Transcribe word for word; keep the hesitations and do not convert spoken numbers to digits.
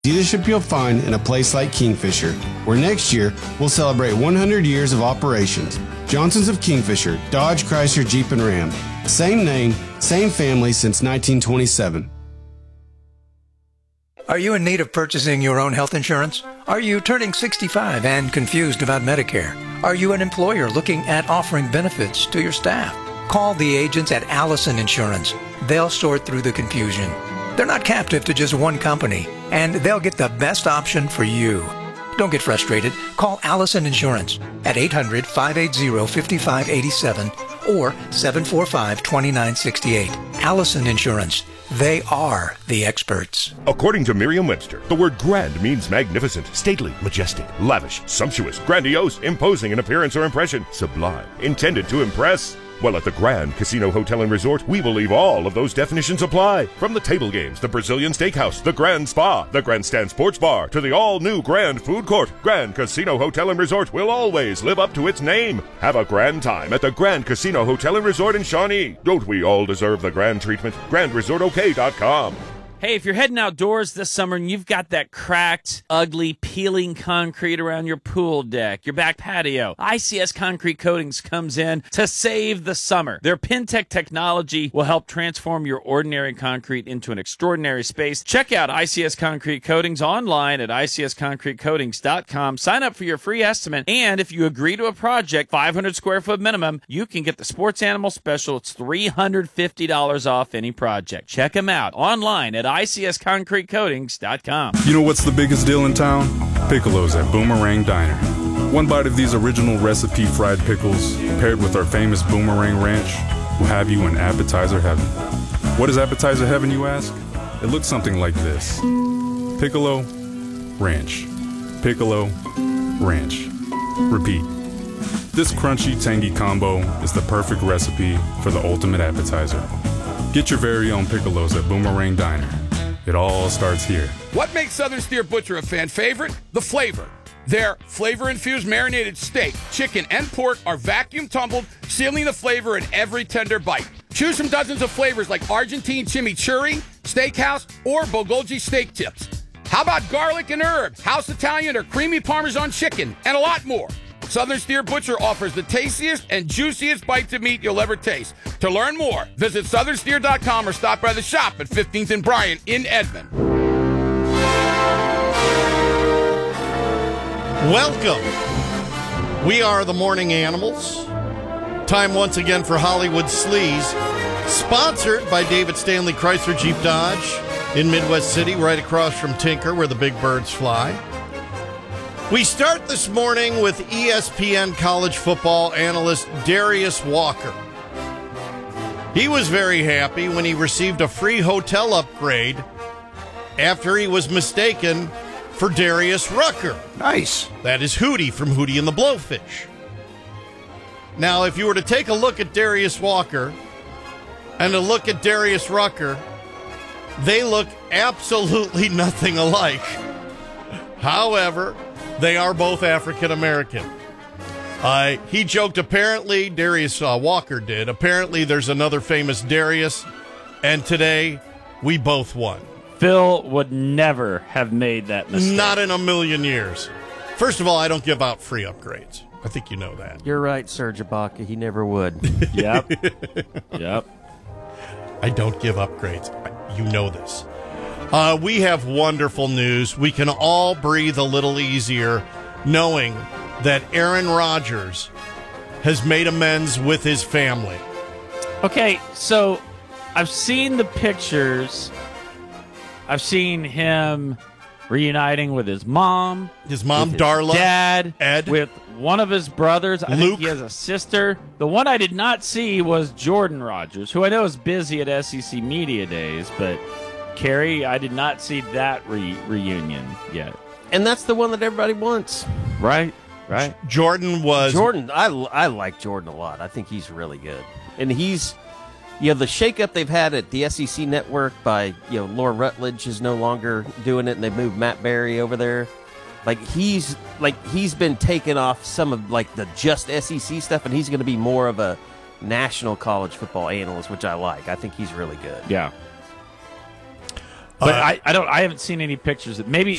Leadership you'll find in a place like Kingfisher, where next year we'll celebrate one hundred years of operations. Johnson's of Kingfisher, Dodge, Chrysler, Jeep, and Ram. Same name, same family since nineteen twenty-seven. Are you in need of purchasing your own health insurance? Are you turning sixty-five and confused about Medicare? Are you an employer looking at offering benefits to your staff? Call the agents at Allison Insurance. They'll sort through the confusion. They're not captive to just one company, and they'll get the best option for you. Don't get frustrated. Call Allison Insurance at eight hundred, five eight zero, five five eight seven or seven four five, two nine six eight. Allison Insurance. They are the experts. According to Merriam-Webster, the word grand means magnificent, stately, majestic, lavish, sumptuous, grandiose, imposing in appearance or impression, sublime, intended to impress. Well, at the Grand Casino Hotel and Resort, we believe all of those definitions apply. From the table games, the Brazilian Steakhouse, the Grand Spa, the Grandstand Sports Bar, to the all-new Grand Food Court, Grand Casino Hotel and Resort will always live up to its name. Have a grand time at the Grand Casino Hotel and Resort in Shawnee. Don't we all deserve the grand treatment? grand resort o k dot com. Hey, if you're heading outdoors this summer and you've got that cracked, ugly, peeling concrete around your pool deck, your back patio, I C S Concrete Coatings comes in to save the summer. Their Pintec technology will help transform your ordinary concrete into an extraordinary space. Check out I C S Concrete Coatings online at i c s concrete coatings dot com. Sign up for your free estimate, and if you agree to a project, five hundred square foot minimum, you can get the Sports Animal Special. It's three hundred fifty dollars off any project. Check them out online at i c s concrete coatings dot com. You know what's the biggest deal in town? Piccolos at Boomerang Diner. One bite of these original recipe fried pickles, paired with our famous Boomerang Ranch, will have you in appetizer heaven. What is appetizer heaven, you ask? It looks something like this. Piccolo, ranch. Piccolo, ranch. Repeat. This crunchy, tangy combo is the perfect recipe for the ultimate appetizer. Get your very own Piccolos at Boomerang Diner. It all starts here. What makes Southern Steer Butcher a fan favorite? The flavor. Their flavor-infused marinated steak, chicken, and pork are vacuum tumbled, sealing the flavor in every tender bite. Choose from dozens of flavors like Argentine chimichurri, steakhouse, or bulgogi steak tips. How about garlic and herb, house Italian, or creamy Parmesan chicken, and a lot more. Southern Steer Butcher offers the tastiest and juiciest bites of meat you'll ever taste. To learn more, visit southern steer dot com or stop by the shop at fifteenth and Bryant in Edmond. Welcome. We are the Morning Animals. Time once again for Hollywood Sleaze, sponsored by David Stanley Chrysler Jeep Dodge in Midwest City, right across from Tinker, where the big birds fly. We start this morning with E S P N college football analyst Darius Walker. He was very happy when he received a free hotel upgrade after he was mistaken for Darius Rucker. Nice. That is Hootie from Hootie and the Blowfish. Now, if you were to take a look at Darius Walker and a look at Darius Rucker, they look absolutely nothing alike. However, they are both African American. Uh, he joked, apparently, Darius uh, Walker did, apparently there's another famous Darius, and today we both won. Phil would never have made that mistake. Not in a million years. First of all, I don't give out free upgrades. I think you know that. You're right, Serge Ibaka. He never would. Yep. Yep. I don't give upgrades. You know this. Uh, we have wonderful news. We can all breathe a little easier knowing that Aaron Rodgers has made amends with his family. Okay, so I've seen the pictures. I've seen him reuniting with his mom. His mom, with his Darla. Dad. Ed. With one of his brothers. I Luke. think he has a sister. The one I did not see was Jordan Rodgers, who I know is busy at S E C Media Days, but Carrie, I did not see that re- reunion yet. And that's the one that everybody wants. Right, right. Jordan was... Jordan, I, I like Jordan a lot. I think he's really good. And he's, you know, the shakeup they've had at the S E C Network by, you know, Laura Rutledge is no longer doing it, and they've moved Matt Berry over there. Like, he's, like, he's been taking off some of, like, the just S E C stuff, and he's going to be more of a national college football analyst, which I like. I think he's really good. Yeah. But Uh, I, I don't I haven't seen any pictures. Of, maybe